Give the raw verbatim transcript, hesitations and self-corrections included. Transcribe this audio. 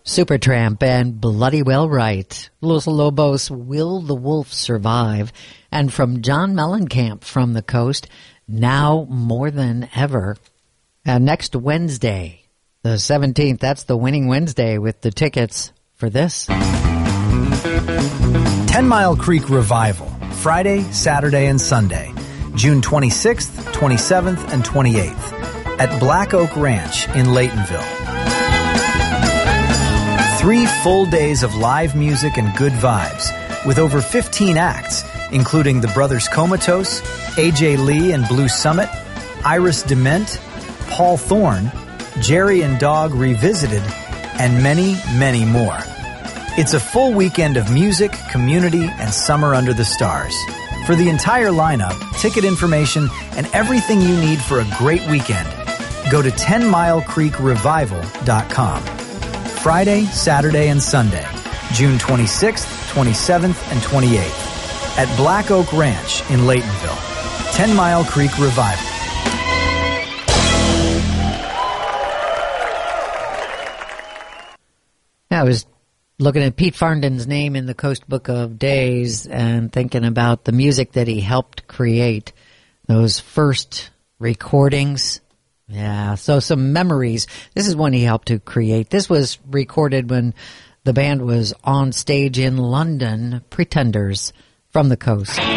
Supertramp and Bloody Well Right. Los Lobos, Will the Wolf Survive? And from John Mellencamp from the coast, Now More Than Ever. And next Wednesday, the seventeenth, that's the winning Wednesday with the tickets for this. Ten Mile Creek Revival, Friday, Saturday, and Sunday, June twenty-sixth, twenty-seventh, and twenty-eighth at Black Oak Ranch in Laytonville. Three full days of live music and good vibes with over fifteen acts, including the Brothers Comatose, A J Lee and Blue Summit, Iris Dement, Paul Thorne, Jerry and Dog Revisited, and many, many more. It's a full weekend of music, community, and summer under the stars. For the entire lineup, ticket information, and everything you need for a great weekend, go to ten mile creek revival dot com. Friday, Saturday, and Sunday, June twenty-sixth, twenty-seventh, and twenty-eighth at Black Oak Ranch in Laytonville. Ten Mile Creek Revival. I was looking at Pete Farndon's name in the Coast Book of Days and thinking about the music that he helped create, those first recordings. Yeah, so some memories. This is one he helped to create. This was recorded when the band was on stage in London, Pretenders from the coast.